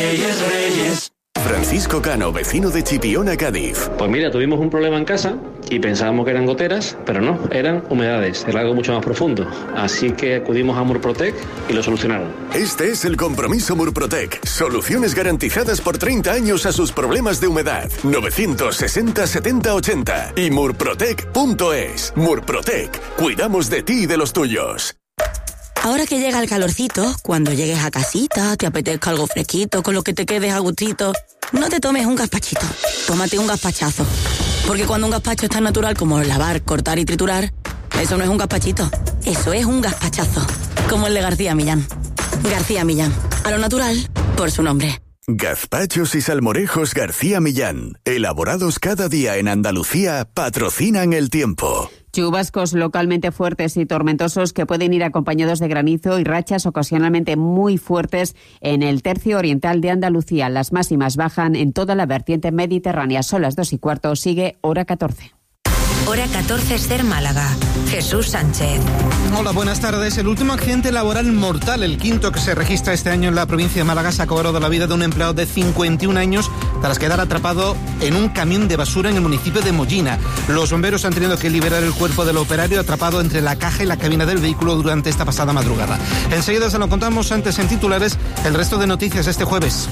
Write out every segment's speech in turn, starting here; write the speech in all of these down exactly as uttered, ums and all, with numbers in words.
Reyes, Reyes. Francisco Cano, vecino de Chipiona, Cádiz. Pues mira, tuvimos un problema en casa y pensábamos que eran goteras, pero no, eran humedades, era algo mucho más profundo. Así que acudimos a Murprotec y lo solucionaron. Este es el compromiso Murprotec. Soluciones garantizadas por treinta años a sus problemas de humedad. novecientos sesenta setenta ochenta y murprotec punto es. Murprotec. Cuidamos de ti y de los tuyos. Ahora que llega el calorcito, cuando llegues a casita, te apetezca algo fresquito, con lo que te quedes a gustito, no te tomes un gazpachito, tómate un gazpachazo. Porque cuando un gazpacho es tan natural como lavar, cortar y triturar, eso no es un gazpachito, eso es un gazpachazo. Como el de García Millán. García Millán, a lo natural, por su nombre. Gazpachos y salmorejos García Millán, elaborados cada día en Andalucía, patrocinan el tiempo. Chubascos localmente fuertes y tormentosos que pueden ir acompañados de granizo y rachas ocasionalmente muy fuertes en el tercio oriental de Andalucía. Las máximas bajan en toda la vertiente mediterránea. Son las dos y cuarto, sigue hora catorce. Hora catorce, Ser Málaga. Jesús Sánchez. Hola, buenas tardes. El último accidente laboral mortal, el quinto que se registra este año en la provincia de Málaga, se ha cobrado la vida de un empleado de cincuenta y un años tras quedar atrapado en un camión de basura en el municipio de Mollina. Los bomberos han tenido que liberar el cuerpo del operario atrapado entre la caja y la cabina del vehículo durante esta pasada madrugada. Enseguida se lo contamos, antes en titulares, el resto de noticias este jueves.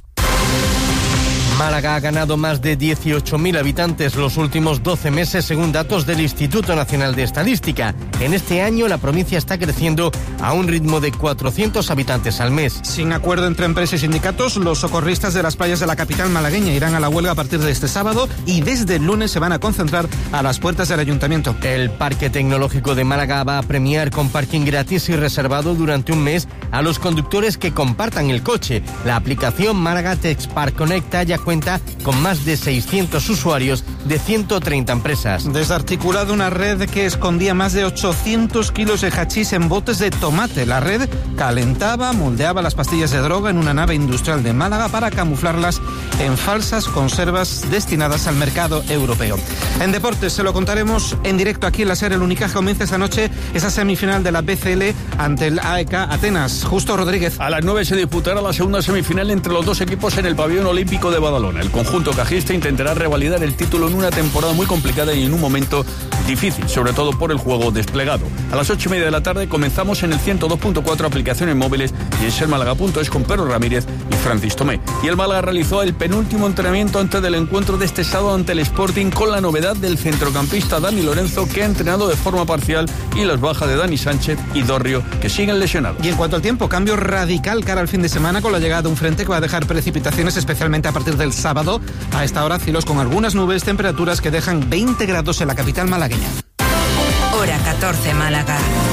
Málaga ha ganado más de dieciocho mil habitantes los últimos doce meses, según datos del Instituto Nacional de Estadística. En este año, la provincia está creciendo a un ritmo de cuatrocientos habitantes al mes. Sin acuerdo entre empresas y sindicatos, los socorristas de las playas de la capital malagueña irán a la huelga a partir de este sábado y desde el lunes se van a concentrar a las puertas del ayuntamiento. El Parque Tecnológico de Málaga va a premiar con parking gratis y reservado durante un mes a los conductores que compartan el coche. La aplicación Málaga Texpark Conecta ya cuenta con más de seiscientos usuarios de ciento treinta empresas. Desarticulado una red que escondía más de ochocientos kilos de hachís en botes de tomate. La red calentaba, moldeaba las pastillas de droga en una nave industrial de Málaga para camuflarlas en falsas conservas destinadas al mercado europeo. En deportes se lo contaremos en directo aquí en la SER. El Unicaja comienza esta noche esa semifinal de la B C L ante el A E K Atenas. Justo Rodríguez. A las nueve se disputará la segunda semifinal entre los dos equipos en el pabellón olímpico de Badalona. El conjunto cajista intentará revalidar el título en una temporada muy complicada y en un momento difícil, sobre todo por el juego desplegado. A las ocho y media de la tarde comenzamos en el ciento dos punto cuatro aplicaciones móviles y en ser málaga punto es con Pedro Ramírez y Francis Tomé. Y el Málaga realizó el penúltimo entrenamiento antes del encuentro de este sábado ante el Sporting, con la novedad del centrocampista Dani Lorenzo, que ha entrenado de forma parcial, y las bajas de Dani Sánchez y Dorrio, que siguen lesionados. Y en cuanto al tiempo, cambio radical cara al fin de semana con la llegada de un frente que va a dejar precipitaciones, especialmente a partir del sábado. A esta hora cielos con algunas nubes, temperaturas que dejan veinte grados en la capital malagueña. Hora catorce, Málaga.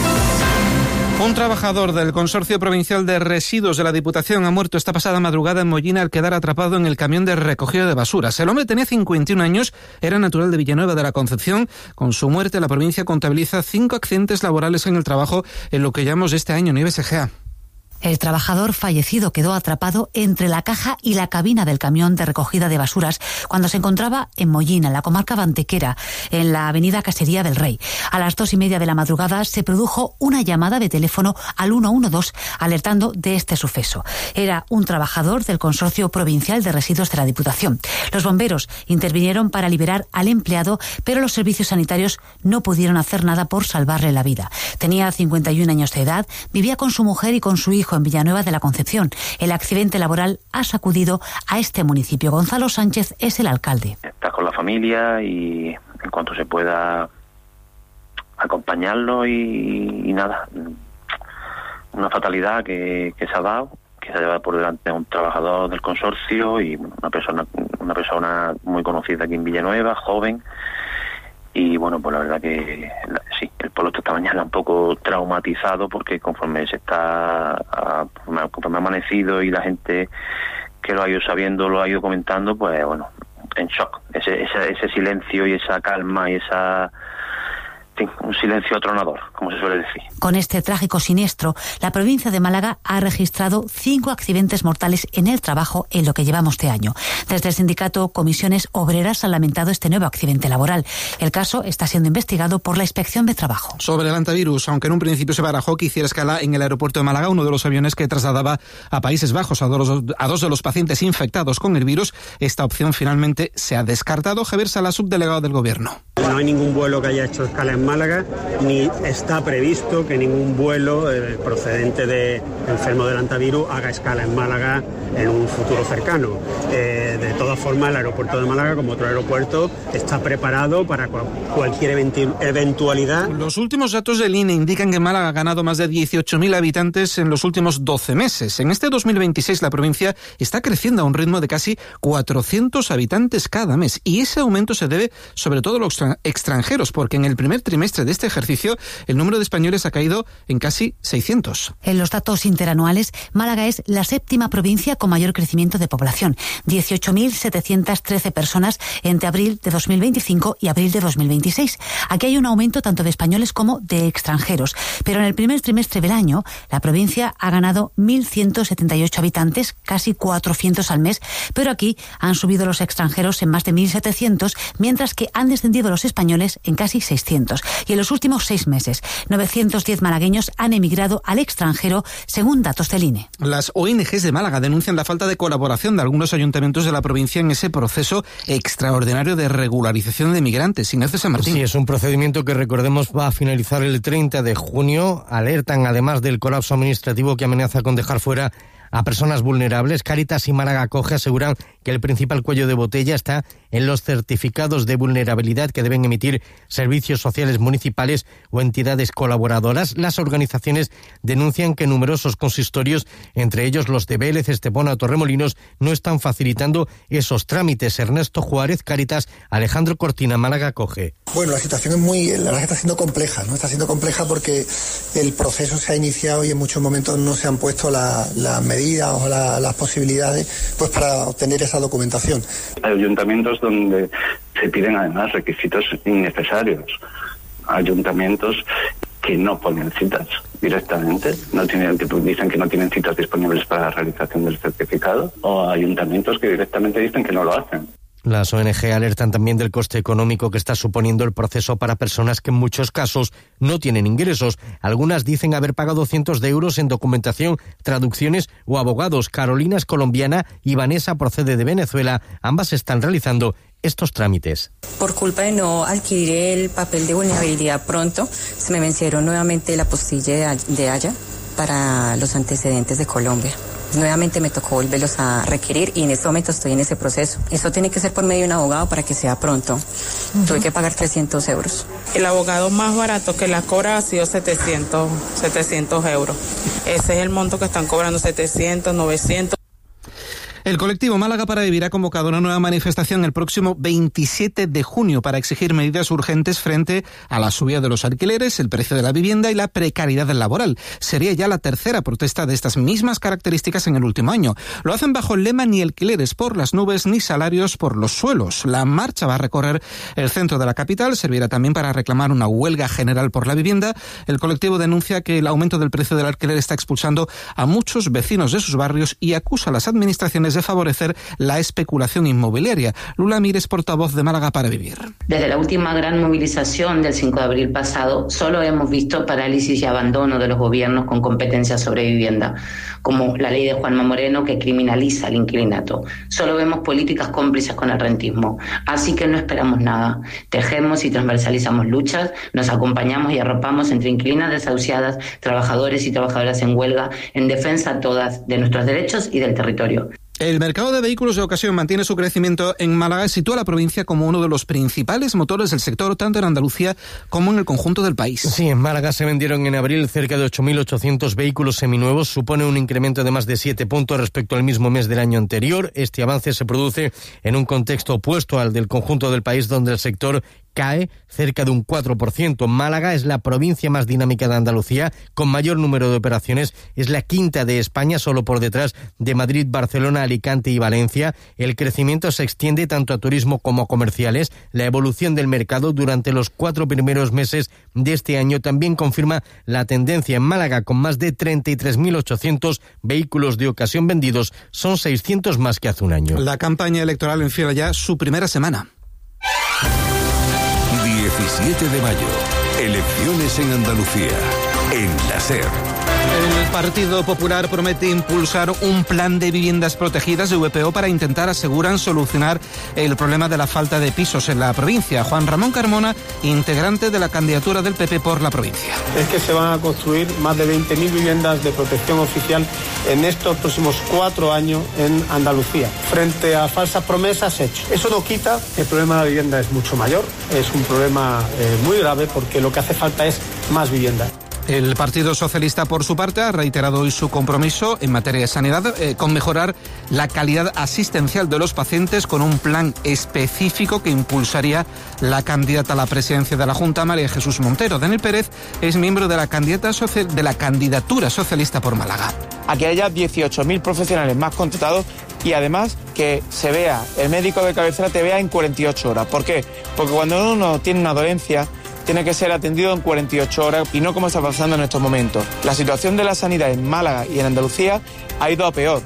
Un trabajador del Consorcio Provincial de Residuos de la Diputación ha muerto esta pasada madrugada en Mollina al quedar atrapado en el camión de recogida de basuras. El hombre tenía cincuenta y un años, era natural de Villanueva de la Concepción. Con su muerte, la provincia contabiliza cinco accidentes laborales en el trabajo en lo que llamamos este año en I B S G A. El trabajador fallecido quedó atrapado entre la caja y la cabina del camión de recogida de basuras cuando se encontraba en Mollina, en la comarca Bantequera, en la avenida Casería del Rey. A las dos y media de la madrugada se produjo una llamada de teléfono al ciento doce alertando de este suceso. Era un trabajador del Consorcio Provincial de Residuos de la Diputación. Los bomberos intervinieron para liberar al empleado, pero los servicios sanitarios no pudieron hacer nada por salvarle la vida. Tenía cincuenta y un años de edad, vivía con su mujer y con su hijo en Villanueva de la Concepción. El accidente laboral ha sacudido a este municipio. Gonzalo Sánchez es el alcalde. Estás con la familia y en cuanto se pueda acompañarlo y, y nada, una fatalidad que, que se ha dado, que se ha llevado por delante a un trabajador del consorcio y una persona, una persona muy conocida aquí en Villanueva, joven. Y bueno, pues la verdad que sí, el pueblo está esta mañana un poco traumatizado porque conforme se está, conforme ha amanecido y la gente que lo ha ido sabiendo, lo ha ido comentando, pues bueno, en shock. Ese, ese, ese silencio y esa calma y esa sí, un silencio atronador, como se suele decir. Con este trágico siniestro, la provincia de Málaga ha registrado cinco accidentes mortales en el trabajo en lo que llevamos de año. Desde el sindicato Comisiones Obreras han lamentado este nuevo accidente laboral. El caso está siendo investigado por la Inspección de Trabajo. Sobre el antivirus, aunque en un principio se barajó que hiciera escala en el aeropuerto de Málaga, uno de los aviones que trasladaba a Países Bajos a dos, a dos de los pacientes infectados con el virus, esta opción finalmente se ha descartado. Javier Sala, subdelegado del Gobierno. No hay ningún vuelo que haya hecho escala en Málaga, ni está previsto que ningún vuelo eh, procedente de enfermo del antivirus haga escala en Málaga en un futuro cercano. Eh, de todas formas, el aeropuerto de Málaga, como otro aeropuerto, está preparado para cual, cualquier eventualidad. Los últimos datos del I N E indican que Málaga ha ganado más de dieciocho mil habitantes en los últimos doce meses. En este dos mil veintiséis la provincia está creciendo a un ritmo de casi cuatrocientos habitantes cada mes, y ese aumento se debe sobre todo a los extranjeros, porque en el primer trimestre de este ejercicio el número de españoles ha caído en casi seiscientos. En los datos interanuales, Málaga es la séptima provincia con mayor crecimiento de población, dieciocho mil setecientas trece personas entre abril de dos mil veinticinco y abril de dos mil veintiséis. Aquí hay un aumento tanto de españoles como de extranjeros, pero en el primer trimestre del año la provincia ha ganado mil ciento setenta y ocho habitantes, casi cuatrocientos al mes, pero aquí han subido los extranjeros en más de mil setecientos, mientras que han descendido los españoles en casi seiscientos. Y en los últimos seis meses, novecientos diez malagueños han emigrado al extranjero, según datos del I N E. Las O N Ges de Málaga denuncian la falta de colaboración de algunos ayuntamientos de la provincia en ese proceso extraordinario de regularización de migrantes. Ignacio San Martín. Sí, es un procedimiento que, recordemos, va a finalizar el treinta de junio. Alertan, además del colapso administrativo que amenaza con dejar fuera a personas vulnerables. Cáritas y Málaga Acoge aseguran que el principal cuello de botella está en los certificados de vulnerabilidad que deben emitir servicios sociales municipales o entidades colaboradoras. Las organizaciones denuncian que numerosos consistorios, entre ellos los de Vélez, Estepona o Torremolinos, no están facilitando esos trámites. Ernesto Juárez, Cáritas, Alejandro Cortina, Málaga Acoge. Bueno, la situación es muy, la verdad que está siendo compleja, ¿no? Está siendo compleja porque el proceso se ha iniciado y en muchos momentos no se han puesto las la medidas o la, las posibilidades pues para obtener esa documentación. Hay ayuntamientos donde se piden además requisitos innecesarios. Ayuntamientos que no ponen citas directamente, no tienen, que dicen que no tienen citas disponibles para la realización del certificado, o ayuntamientos que directamente dicen que no lo hacen. Las O N Ge alertan también del coste económico que está suponiendo el proceso para personas que en muchos casos no tienen ingresos. Algunas dicen haber pagado cientos de euros en documentación, traducciones o abogados. Carolina es colombiana y Vanessa procede de Venezuela. Ambas están realizando estos trámites. Por culpa de no adquirir el papel de vulnerabilidad pronto, se me vencieron nuevamente la postilla de allá para los antecedentes de Colombia. Nuevamente me tocó volverlos a requerir y en este momento estoy en ese proceso. Eso tiene que ser por medio de un abogado para que sea pronto. Uh-huh. Tuve que pagar trescientos euros. El abogado más barato que la cobra ha sido setecientos euros. Ese es el monto que están cobrando, setecientos, novecientos. El colectivo Málaga para Vivir ha convocado una nueva manifestación el próximo veintisiete de junio para exigir medidas urgentes frente a la subida de los alquileres, el precio de la vivienda y la precariedad laboral. Sería ya la tercera protesta de estas mismas características en el último año. Lo hacen bajo el lema ni alquileres por las nubes ni salarios por los suelos. La marcha va a recorrer el centro de la capital, servirá también para reclamar una huelga general por la vivienda. El colectivo denuncia que el aumento del precio del alquiler está expulsando a muchos vecinos de sus barrios y acusa a las administraciones de favorecer la especulación inmobiliaria. Lula Mires, portavoz de Málaga para Vivir. Desde la última gran movilización del cinco de abril pasado, solo hemos visto parálisis y abandono de los gobiernos con competencia sobre vivienda, como la ley de Juanma Moreno que criminaliza el inquilinato. Solo vemos políticas cómplices con el rentismo. Así que no esperamos nada. Tejemos y transversalizamos luchas, nos acompañamos y arropamos entre inquilinas desahuciadas, trabajadores y trabajadoras en huelga, en defensa todas de nuestros derechos y del territorio. El mercado de vehículos de ocasión mantiene su crecimiento en Málaga y sitúa a la provincia como uno de los principales motores del sector, tanto en Andalucía como en el conjunto del país. Sí, en Málaga se vendieron en abril cerca de ocho mil ochocientos vehículos seminuevos, supone un incremento de más de siete puntos respecto al mismo mes del año anterior. Este avance se produce en un contexto opuesto al del conjunto del país, donde el sector cae cerca de un cuatro por ciento. Málaga es la provincia más dinámica de Andalucía, con mayor número de operaciones. Es la quinta de España, solo por detrás de Madrid, Barcelona, Alicante y Valencia. El crecimiento se extiende tanto a turismo como a comerciales. La evolución del mercado durante los cuatro primeros meses de este año también confirma la tendencia. En Málaga, con más de treinta y tres mil ochocientos vehículos de ocasión vendidos, son seiscientos más que hace un año. La campaña electoral enfila ya su primera semana. diecisiete de mayo. Elecciones en Andalucía. En la SER. El Partido Popular promete impulsar un plan de viviendas protegidas de V P O para intentar, aseguran, solucionar el problema de la falta de pisos en la provincia. Juan Ramón Carmona, integrante de la candidatura del P P por la provincia. Es que se van a construir más de veinte mil viviendas de protección oficial en estos próximos cuatro años en Andalucía, frente a falsas promesas hechas. Eso no quita que el problema de la vivienda es mucho mayor, es un problema eh, muy grave, porque lo que hace falta es más vivienda. El Partido Socialista, por su parte, ha reiterado hoy su compromiso en materia de sanidad eh, con mejorar la calidad asistencial de los pacientes con un plan específico que impulsaría la candidata a la presidencia de la Junta, María Jesús Montero. Daniel Pérez es miembro de la, candidata social, de la candidatura socialista por Málaga. A que haya dieciocho mil profesionales más contratados y además que se vea, el médico de cabecera te vea en cuarenta y ocho horas. ¿Por qué? Porque cuando uno tiene una dolencia, tiene que ser atendido en cuarenta y ocho horas y no como está pasando en estos momentos. La situación de la sanidad en Málaga y en Andalucía ha ido a peor.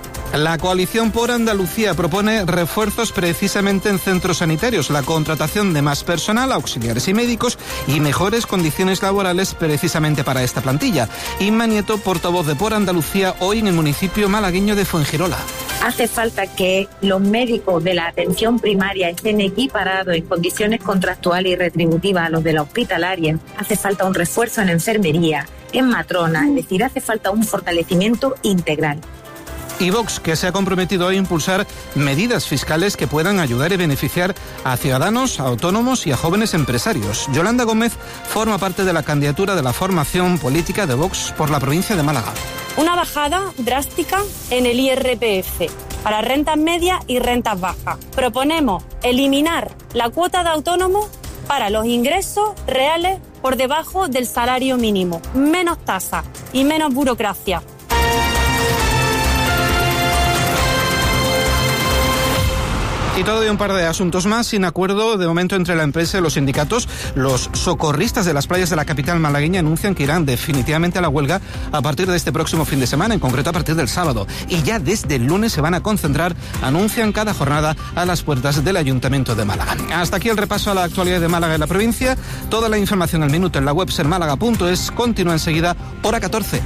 La Coalición por Andalucía propone refuerzos precisamente en centros sanitarios, la contratación de más personal, auxiliares y médicos y mejores condiciones laborales precisamente para esta plantilla. Inma Nieto, portavoz de Por Andalucía, hoy en el municipio malagueño de Fuengirola. Hace falta que los médicos de la atención primaria estén equiparados en condiciones contractuales y retributivas a los de la hospitalaria. Hace falta un refuerzo en enfermería, en matrona, es decir, hace falta un fortalecimiento integral. Y Vox, que se ha comprometido a impulsar medidas fiscales que puedan ayudar y beneficiar a ciudadanos, a autónomos y a jóvenes empresarios. Yolanda Gómez forma parte de la candidatura de la formación política de Vox por la provincia de Málaga. Una bajada drástica en el I R P F para rentas medias y rentas bajas. Proponemos eliminar la cuota de autónomo para los ingresos reales por debajo del salario mínimo. Menos tasa y menos burocracia. Y todo de un par de asuntos más, sin acuerdo de momento entre la empresa y los sindicatos. Los socorristas de las playas de la capital malagueña anuncian que irán definitivamente a la huelga a partir de este próximo fin de semana, en concreto a partir del sábado. Y ya desde el lunes se van a concentrar, anuncian cada jornada, a las puertas del Ayuntamiento de Málaga. Hasta aquí el repaso a la actualidad de Málaga y la provincia. Toda la información al minuto en la web ser málaga punto es. Continúa enseguida, hora catorce.